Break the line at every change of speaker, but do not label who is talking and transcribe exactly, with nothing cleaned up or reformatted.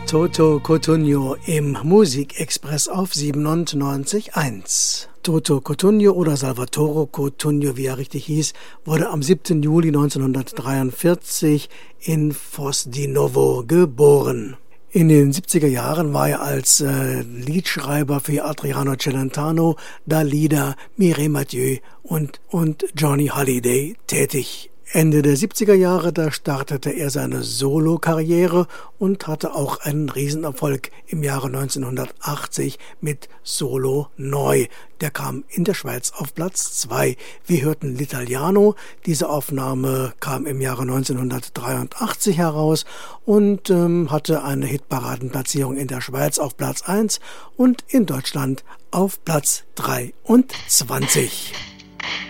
Toto Cotugno im Musikexpress auf siebenundneunzig Komma eins. Toto Cotugno oder Salvatore Cotugno, wie er richtig hieß, wurde am siebten Juli neunzehnhundertdreiundvierzig in Fos di Novo geboren. In den siebziger Jahren war er als äh, Liedschreiber für Adriano Celentano, Dalida, Mireille Mathieu und, und Johnny Hallyday tätig. Ende der siebziger Jahre, da startete er seine Solo-Karriere und hatte auch einen Riesenerfolg im Jahre neunzehnhundertachtzig mit Solo Neu. Der kam in der Schweiz auf Platz zwei. Wir hörten L'Italiano. Diese Aufnahme kam im Jahre neunzehnhundertdreiundachtzig heraus und ähm, hatte eine Hitparadenplatzierung in der Schweiz auf Platz eins und in Deutschland auf Platz dreiundzwanzig.